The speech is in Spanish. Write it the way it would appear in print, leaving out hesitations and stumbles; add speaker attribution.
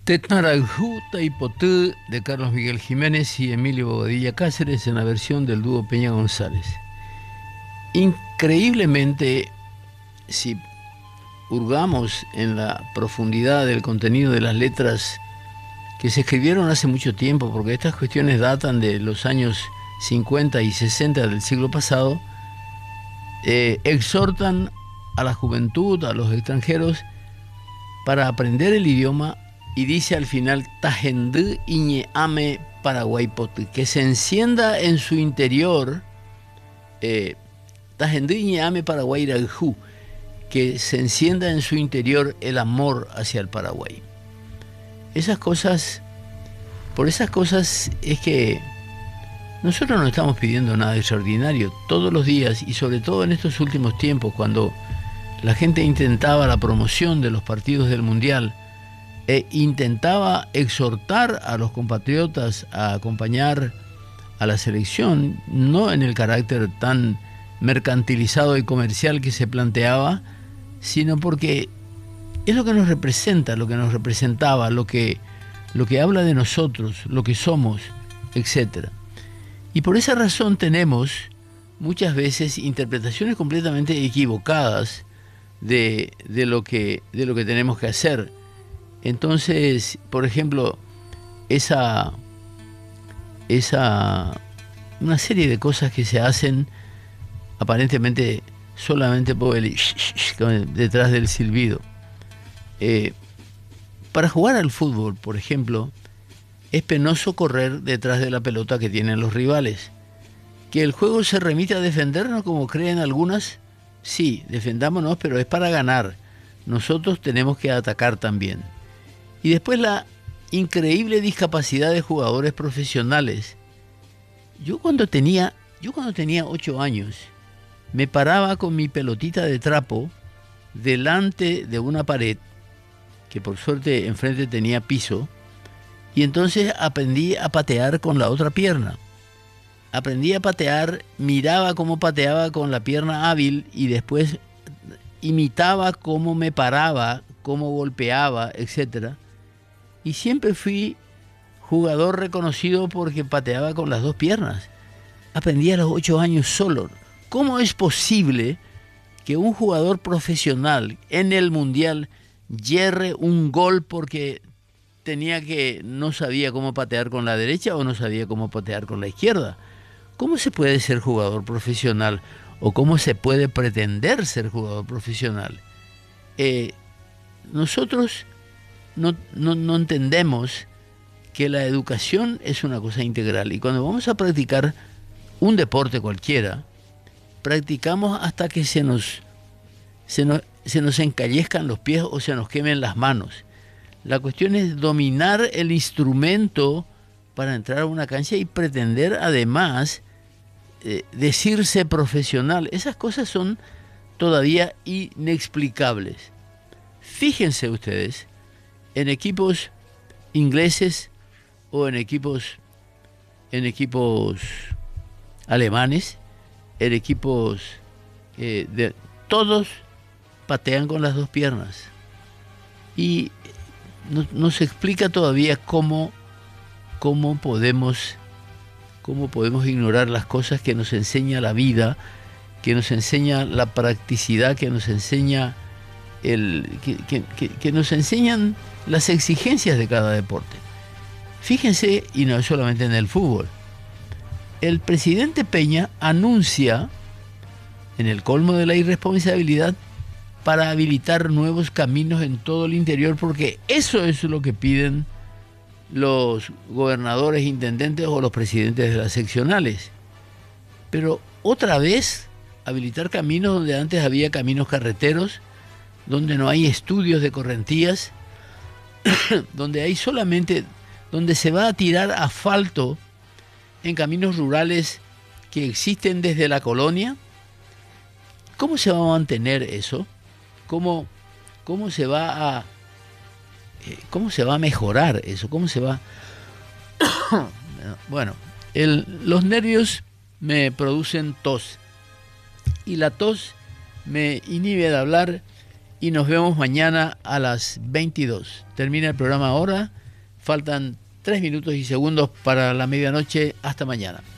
Speaker 1: Tetnarajú Taipotú de Carlos Miguel Jiménez y Emilio Bobadilla Cáceres en la versión del dúo Peña González. Increíblemente, si hurgamos en la profundidad del contenido de las letras que se escribieron hace mucho tiempo, porque estas cuestiones datan de los años 50 y 60 del siglo pasado, exhortan a la juventud, a los extranjeros, para aprender el idioma, y dice al final, Tajendú Iñe Ame Paraguaypotu, que se encienda en su interior, Tajendú Iñe Ame Paraguayrajú, que se encienda en su interior el amor hacia el Paraguay. Esas cosas, por esas cosas es que nosotros no estamos pidiendo nada extraordinario. Todos los días, y sobre todo en estos últimos tiempos, cuando la gente intentaba la promoción de los partidos del Mundial e intentaba exhortar a los compatriotas a acompañar a la selección, no en el carácter tan mercantilizado y comercial que se planteaba, sino porque es lo que nos representa, lo que nos representaba, lo que habla de nosotros, lo que somos, etc. Y por esa razón tenemos muchas veces interpretaciones completamente equivocadas de lo que tenemos que hacer. Entonces, por ejemplo, una serie de cosas que se hacen aparentemente solamente por el detrás del silbido. Para jugar al fútbol, por ejemplo, es penoso correr detrás de la pelota que tienen los rivales. Que el juego se remite a defendernos como creen algunas, sí, defendámonos, pero es para ganar. Nosotros tenemos que atacar también. Y después la increíble discapacidad de jugadores profesionales. Yo cuando tenía 8 años, me paraba con mi pelotita de trapo delante de una pared, que por suerte enfrente tenía piso, y entonces aprendí a patear con la otra pierna. Aprendí a patear, miraba cómo pateaba con la pierna hábil y después imitaba cómo me paraba, cómo golpeaba, etc. Y siempre fui jugador reconocido porque pateaba con las dos piernas. Aprendí a los 8 años solo. ¿Cómo es posible que un jugador profesional en el Mundial yerre un gol porque no sabía cómo patear con la derecha o no sabía cómo patear con la izquierda? ¿Cómo se puede ser jugador profesional o cómo se puede pretender ser jugador profesional? Nosotros no entendemos que la educación es una cosa integral, y cuando vamos a practicar un deporte cualquiera, practicamos hasta que se nos encallezcan los pies o se nos quemen las manos. La cuestión es dominar el instrumento para entrar a una cancha y pretender además decirse profesional. Esas cosas son todavía inexplicables. Fíjense ustedes en equipos ingleses o en equipos alemanes, en equipos todos patean con las dos piernas, y no se explica todavía cómo podemos ignorar las cosas que nos enseña la vida, que nos enseña la practicidad, que nos enseña que nos enseñan las exigencias de cada deporte. Fíjense, y no solamente en el fútbol, el presidente Peña anuncia, en el colmo de la irresponsabilidad, para habilitar nuevos caminos en todo el interior, porque eso es lo que piden los gobernadores, intendentes o los presidentes de las seccionales. Pero otra vez, habilitar caminos donde antes había caminos carreteros, donde no hay estudios de correntías, donde se va a tirar asfalto en caminos rurales que existen desde la colonia. ¿Cómo se va a mantener eso? ¿Cómo se va a mejorar eso? ¿Cómo se va? Bueno, los nervios me producen tos, y la tos me inhibe de hablar, y nos vemos mañana a las 22. Termina el programa ahora, faltan 3 minutos y segundos para la medianoche. Hasta mañana.